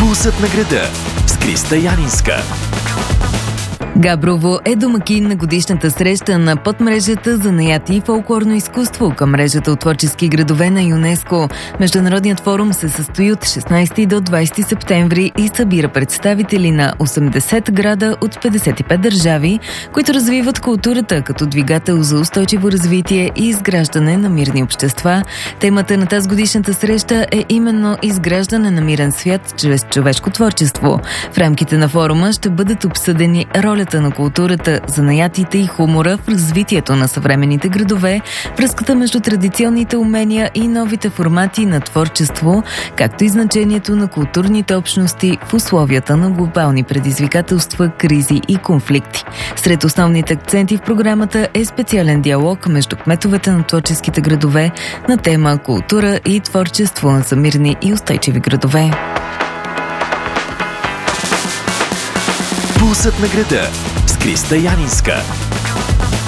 Пулсът на града с Криста Янинска. Габрово е домакин на годишната среща на подмрежата Занаяти и фолклорно изкуство към мрежата от творчески градове на ЮНЕСКО. Международният форум се състои от 16 до 20 септември и събира представители на 80 града от 55 държави, които развиват културата като двигател за устойчиво развитие и изграждане на мирни общества. Темата на тази годишната среща е именно изграждане на мирен свят чрез човешко творчество. В рамките на форума ще бъдат обсъдени ролята на културата, занаятите и хумора в развитието на съвременните градове, връзката между традиционните умения и новите формати на творчество, както и значението на културните общности в условията на глобални предизвикателства, кризи и конфликти. Сред основните акценти в програмата е специален диалог между кметовете на творческите градове на тема култура и творчество за мирни и устойчиви градове. Пулсът на града с Криста Янинска.